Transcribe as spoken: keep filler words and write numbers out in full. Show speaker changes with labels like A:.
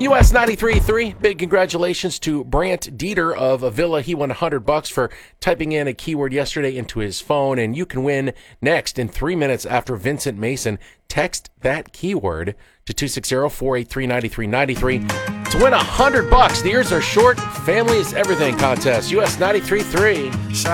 A: U S ninety-three point three, big congratulations to Brant Dieter of Avila. He won one hundred bucks for typing in a keyword yesterday into his phone, and you can win next in three minutes after Vincent Mason. Text that keyword to two six zero, four eight three, nine three nine three to win one hundred bucks. The years are short. Family is everything contest. U S ninety-three point three.